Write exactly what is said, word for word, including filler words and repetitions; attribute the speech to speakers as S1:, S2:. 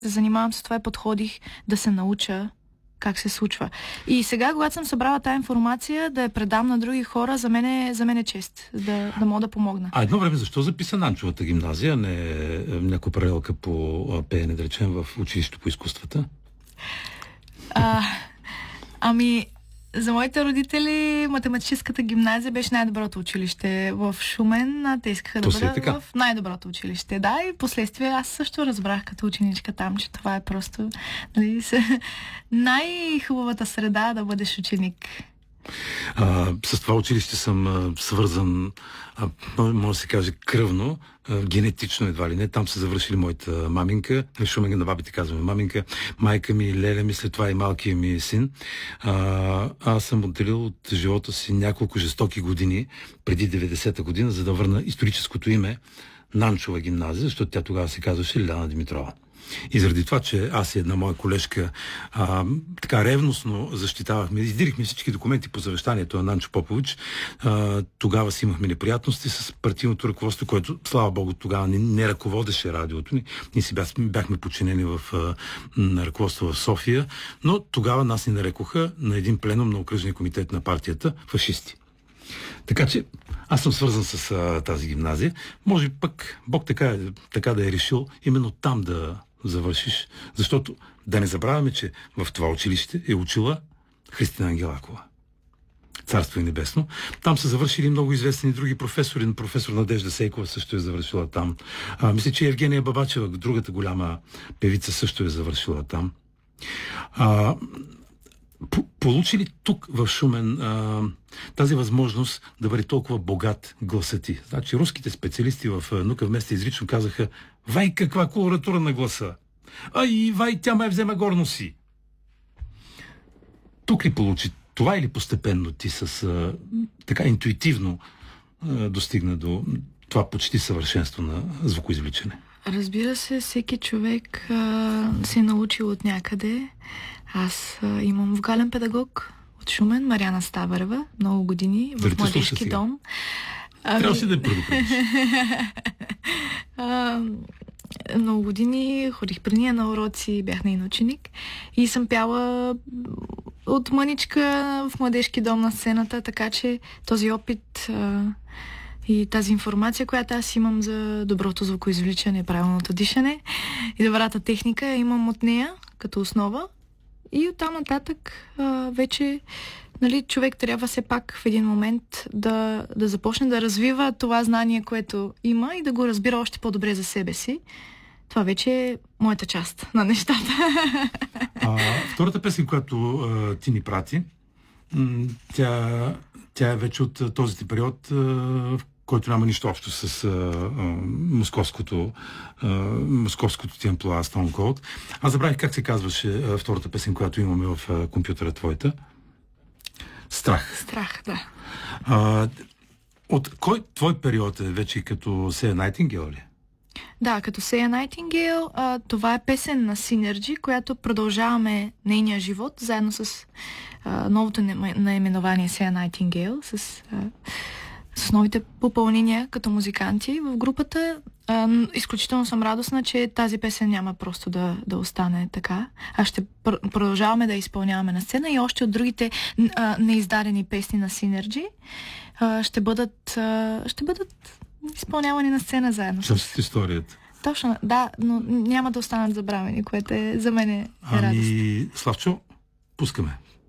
S1: занимавам с това и подходих да се науча как се случва. И сега, когато съм събрала тази информация, да я предам на други хора, за мен е, за мен е чест да, да мога да помогна.
S2: А едно време защо записа Нанчовата гимназия, не някаква паралелка по пеене, да речем, в училището по изкуствата?
S1: А, ами, за моите родители математическата гимназия беше най-доброто училище в Шумен. А те искаха да бъдат в най-доброто училище. Да, и последствие аз също разбрах като ученичка там, че това е просто, нали, най-хубавата среда да бъдеш ученик.
S2: А, с това училище съм а, свързан, а, може да се каже, кръвно, а, генетично едва ли не. Там са завършили моята маминка, в Шумен на бабите казваме маминка, майка ми, леля ми, след това и малкият ми син. А, аз съм отделил от живота си няколко жестоки години, преди деветдесета година, за да върна историческото име Нанчова гимназия, защото тя тогава се казваше Лиляна Димитрова. И заради това, че аз и една моя колежка а, така ревностно защитавахме, издирихме всички документи по завещанието на Нанчо Попович, а, тогава си имахме неприятности с партийното ръководство, което, слава Богу, тогава не, не ръководеше радиото ни. Ние си бяхме подчинени в а, на ръководство в София, но тогава нас ни нарекоха на един пленум на окръжния комитет на партията фашисти. Така че аз съм свързан с а, тази гимназия. Може пък Бог така, така да е решил именно там да завършиш, защото да не забравяме, че в това училище е учила Христина Ангелакова. Царство и небесно. Там са завършили много известни други професори. Професор Надежда Сейкова също е завършила там. А, мисля, че Евгения Бабачева, другата голяма певица, също е завършила там. А, Получи ли тук в Шумен а, тази възможност да бъде толкова богат гласът ти? Значи руските специалисти в наука вместо изрично казаха: вай, каква колоратура на гласа! Ай, вай, тя ме взема горно си! Тук ли получи това или постепенно ти с а, така интуитивно а, достигна до това почти съвършенство на звукоизвличане?
S1: Разбира се, всеки човек а, се е научил от някъде. Аз а, имам вогален педагог от Шумен, Мариана Ставарева, много години, в младежки дом.
S2: Трябва си да я предупредиш.
S1: Много години ходих при нея на уроци, бях нейн ученик и съм пяла от мъничка в младежки дом на сцената, така че този опит а, и тази информация, която аз имам за доброто звукоизвличане, правилното дишане и добрата техника, имам от нея като основа. И оттам нататък а, вече, нали, човек трябва все пак в един момент да, да започне да развива това знание, което има и да го разбира още по-добре за себе си. Това вече е моята част на нещата.
S2: А, втората песен, която а, ти ни прати, тя, тя е вече от този ти период, а, в който няма нищо общо с а, а, московското, а, московското ти амплоа Stone Cold. Аз забравих как се казваше а, втората песен, която имаме в а, компютъра твоята. Страх.
S1: Страх, да.
S2: А, от кой твой период е вече като Сея Найтингейл ли?
S1: Да, като Сея Найтингейл, а, това е песен на Синерджи, която продължаваме нейния живот, заедно с а, новото наименование Сея Найтингейл, с... А, с новите попълнения като музиканти в групата. А, изключително съм радостна, че тази песен няма просто да, да остане така. А ще пр- продължаваме да изпълняваме на сцена и още от другите а, неиздадени песни на Synergy а, ще бъдат а, ще бъдат изпълнявани на сцена заедно.
S2: Част от историята.
S1: Точно, да, но няма да останат забравени, което е, за мен е радост.
S2: Ами, Славчо, пускаме.